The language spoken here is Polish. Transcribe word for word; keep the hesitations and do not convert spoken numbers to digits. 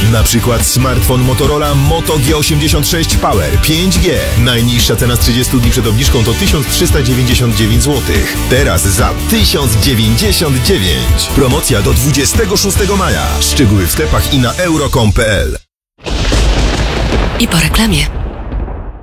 Na przykład smartfon Motorola Moto G osiemdziesiąt sześć Power pięć G. Najniższa cena z trzydziestu dni przed obniżką to tysiąc trzysta dziewięćdziesiąt dziewięć złotych. Teraz za tysiąc dziewięćdziesiąt dziewięć. Promocja do dwudziestego szóstego maja. Szczegóły w sklepach i na euro kropka com kropka p l. I po reklamie.